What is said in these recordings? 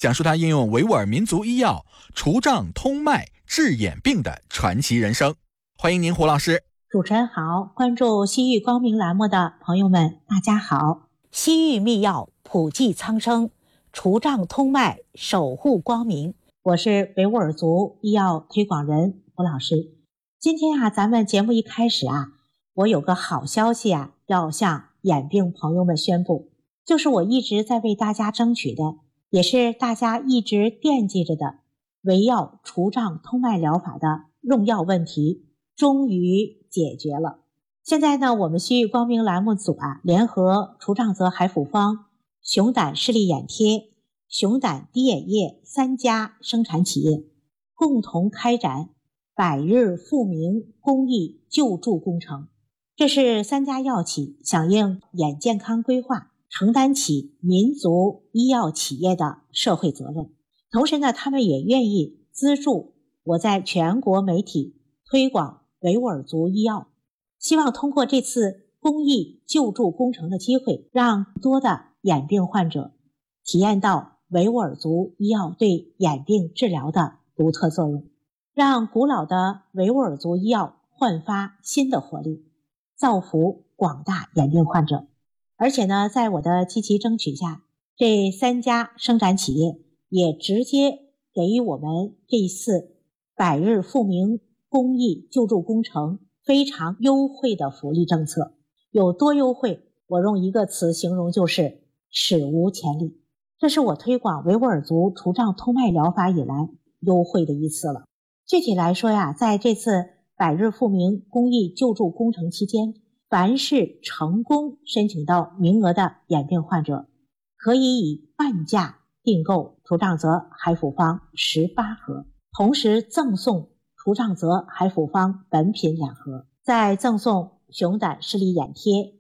讲述他应用维吾尔民族医药除障通脉治眼病的传奇人生。欢迎您，胡老师。 主持人好，关注西域光明栏目的朋友们大家好。西域秘药普济苍生，除障通脉守护光明，我是维吾尔族医药推广人胡老师。今天咱们节目一开始我有个好消息要向眼病朋友们宣布，就是我一直在为大家争取的，也是大家一直惦记着的维药除障通脉疗法的用药问题终于解决了。现在呢，我们西域光明栏目组联合除障泽海府方、熊胆视力眼贴、熊胆滴眼液3家生产企业共同开展百日复明公益救助工程。这是3家药企响应眼健康规划，承担起民族医药企业的社会责任。同时呢，他们也愿意资助我在全国媒体推广维吾尔族医药，希望通过这次公益救助工程的机会，让多的眼病患者体验到维吾尔族医药对眼病治疗的独特作用，让古老的维吾尔族医药焕发新的活力，造福广大眼病患者。而且呢，在我的积极争取下，这3家生产企业也直接给予我们这一次百日复明公益救助工程非常优惠的福利政策。有多优惠，我用一个词形容，就是史无前例。这是我推广维吾尔族除障通脉疗法以来优惠的一次了。具体来说在这次百日复明公益救助工程期间，凡是成功申请到名额的眼病患者，可以以半价订购除障泽海府方18盒，同时赠送除障泽海府方本品2盒，再赠送熊胆视力眼贴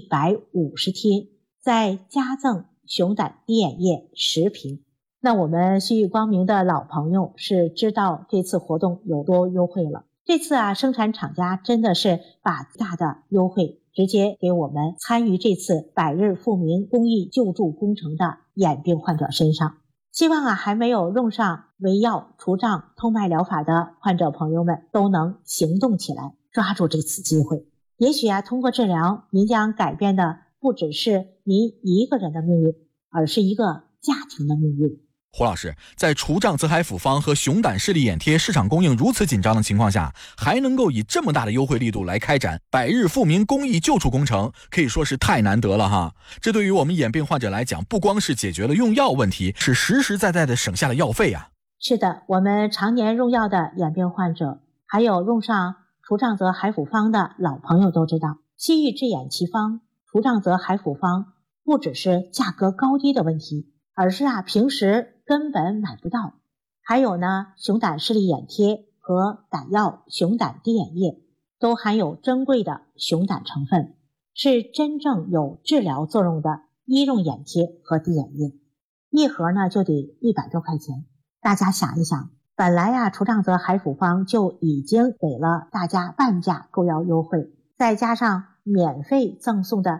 150贴，再加赠熊胆滴眼液10瓶。那我们西域光明的老朋友是知道这次活动有多优惠了。这次生产厂家真的是把大的优惠直接给我们参与这次百日复明公益救助工程的眼病患者身上。希望还没有用上维药除障通脉疗法的患者朋友们都能行动起来，抓住这次机会。也许通过治疗，您将改变的不只是您一个人的命运，而是一个家庭的命运。 胡老师，在除障泽海府方和熊胆视力眼贴市场供应如此紧张的情况下，还能够以这么大的优惠力度来开展百日复明公益救助工程，可以说是太难得了哈。这对于我们眼病患者来讲，不光是解决了用药问题，是实实在在的省下了药费是的，我们常年用药的眼病患者，还有用上除障泽海府方的老朋友都知道，西域治眼奇方除障泽海府方不只是价格高低的问题，而是平时根本买不到。还有呢，熊胆视力眼贴和胆药熊胆滴眼液都含有珍贵的熊胆成分，是真正有治疗作用的医用眼贴和滴眼液，一盒呢就得100多块钱。大家想一想，本来除障泽海府方就已经给了大家半价购药优惠，再加上免费赠送的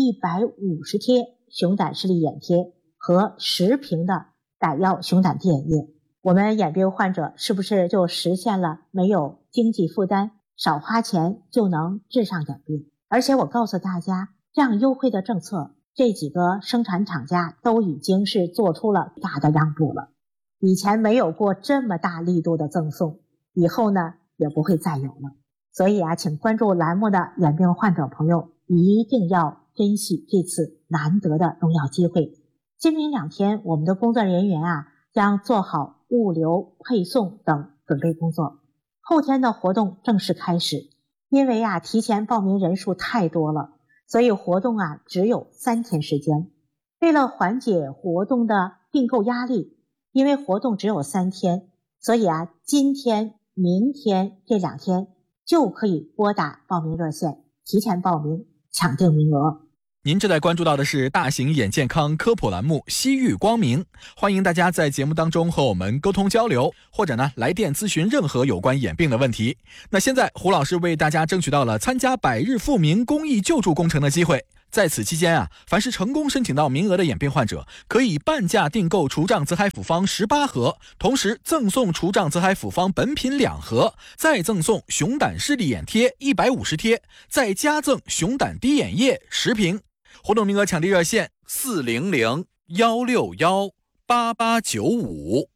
150贴熊胆视力眼贴和10瓶的胆药熊胆滴眼液，我们眼病患者是不是就实现了没有经济负担，少花钱就能治上眼病？而且我告诉大家，这样优惠的政策，这几个生产厂家都已经是做出了大的让步了。以前没有过这么大力度的赠送，以后呢也不会再有了。所以请关注栏目的眼病患者朋友一定要珍惜这次难得的用药机会。今明2天，我们的工作人员将做好物流、配送等准备工作。后天的活动正式开始，因为提前报名人数太多了，所以活动只有3天时间。为了缓解活动的订购压力，因为活动只有3天，所以今天、明天这2天就可以拨打报名热线，提前报名，抢定名额。 您正在关注到的是大型眼健康科普栏目《西域光明》，欢迎大家在节目当中和我们沟通交流，或者来电咨询任何有关眼病的问题。那现在胡老师为大家争取到了参加百日复明公益救助工程的机会， 在此期间凡是成功申请到名额的眼病患者，可以半价订购除障泽海辅方18盒，同时赠送除障泽海辅方本品2盒，再赠送熊胆视力眼贴150贴，再加赠熊胆滴眼液10瓶。活动名额抢地热线400-161-8895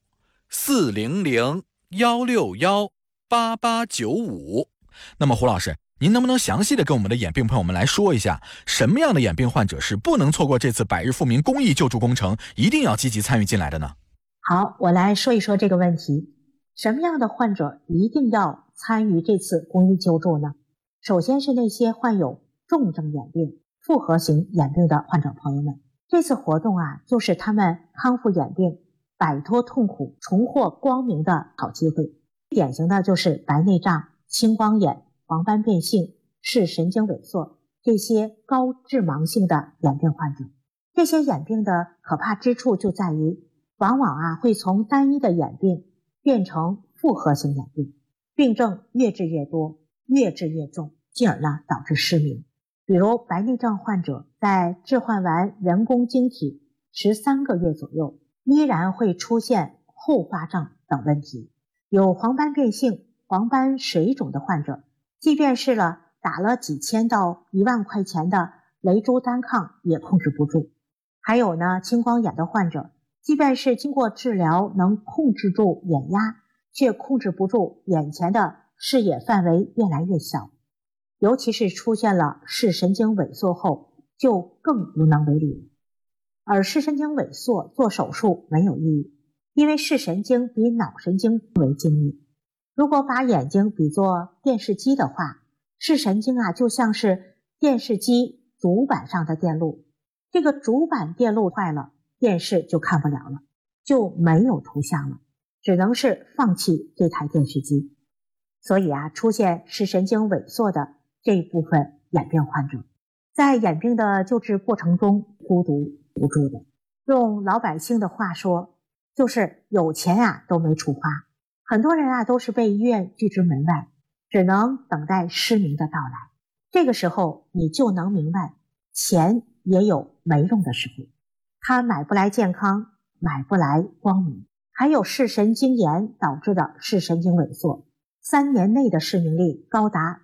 400-161-8895。那么胡老师，您能不能详细的跟我们的眼病朋友们来说一下，什么样的眼病患者是不能错过这次百日复明公益救助工程，一定要积极参与进来的呢？ 好，我来说一说这个问题。什么样的患者一定要参与这次公益救助呢？首先是那些患有重症眼病、复合型眼病的患者朋友们，这次活动就是他们康复眼病、摆脱痛苦、重获光明的好机会。典型的就是白内障、青光眼、黄斑变性、视神经萎缩这些高致盲性的眼病患者。这些眼病的可怕之处就在于，往往会从单一的眼病变成复合型眼病，病症越治越多，越治越重，进而导致失明。比如白内障患者在置换完人工晶体13个月左右，依然会出现后发症等问题。有黄斑变性、黄斑水肿的患者，即便是打了几千到1万块钱的雷珠单抗也控制不住。还有青光眼的患者，即便是经过治疗能控制住眼压，却控制不住眼前的视野范围越来越小。尤其是出现了视神经萎缩后，就更无能为力。而视神经萎缩做手术没有意义，因为视神经比脑神经更为精密。如果把眼睛比作电视机的话，视神经就像是电视机主板上的电路，这个主板电路坏了，电视就看不了了，就没有图像了，只能是放弃这台电视机。所以出现视神经萎缩的这一部分眼病患者，在眼病的救治过程中孤独无助的。用老百姓的话说，就是有钱都没处花。很多人都是被医院拒之门外，只能等待失明的到来。这个时候你就能明白，钱也有没用的时候，它买不来健康，买不来光明。还有视神经炎导致的视神经萎缩，3年内的失明率高达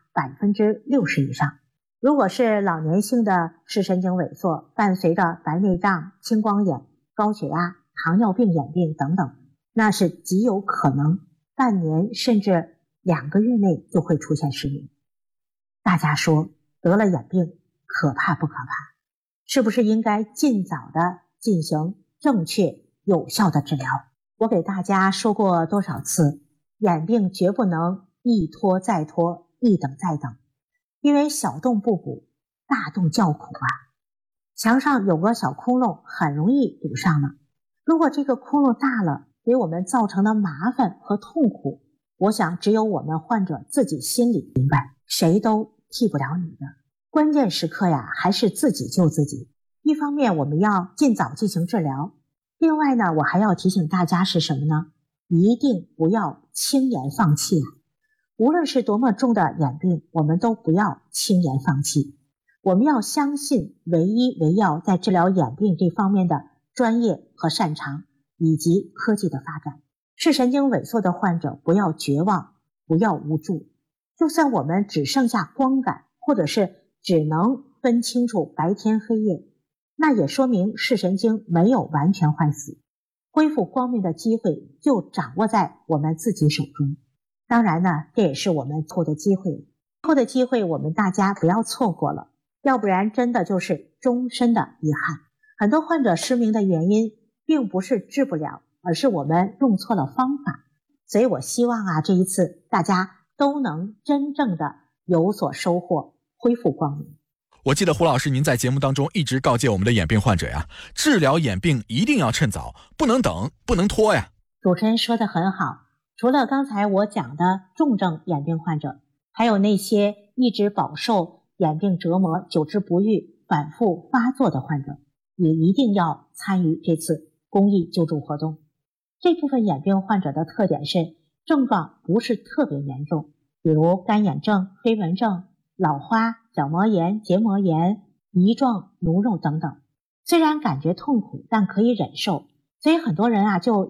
60%以上。如果是老年性的视神经萎缩，伴随着白内障、青光眼、高血压、糖尿病眼病等等，那是极有可能半年甚至2个月内就会出现失明。大家说得了眼病可怕不可怕？是不是应该尽早的进行正确有效的治疗？我给大家说过多少次，眼病绝不能一拖再拖，一等再等，因为小洞不补，大洞叫苦墙上有个小窟窿很容易堵上了，如果这个窟窿大了，给我们造成的麻烦和痛苦，我想只有我们患者自己心里明白，谁都替不了你的。关键时刻还是自己救自己。一方面我们要尽早进行治疗，另外我还要提醒大家是什么呢？一定不要轻言放弃无论是多么重的眼病，我们都不要轻言放弃。我们要相信唯医唯药在治疗眼病这方面的专业和擅长，以及科技的发展。视神经萎缩的患者不要绝望，不要无助。就算我们只剩下光感，或者是只能分清楚白天黑夜，那也说明视神经没有完全坏死，恢复光明的机会就掌握在我们自己手中。当然这也是我们错的机会，错的机会我们大家不要错过了，要不然真的就是终身的遗憾。很多患者失明的原因并不是治不了，而是我们用错了方法。所以我希望这一次大家都能真正的有所收获，恢复光明。 我记得胡老师您在节目当中一直告诫我们的眼病患者治疗眼病一定要趁早，不能等，不能拖主持人说得很好，除了刚才我讲的重症眼病患者，还有那些一直饱受眼病折磨、久治不愈、反复发作的患者，也一定要参与这次公益救助活动。这部分眼病患者的特点是症状不是特别严重，比如干眼症、飞蚊症、老花、角膜炎、结膜炎、 梨状、卤肉等等。虽然感觉痛苦，但可以忍受，所以很多人就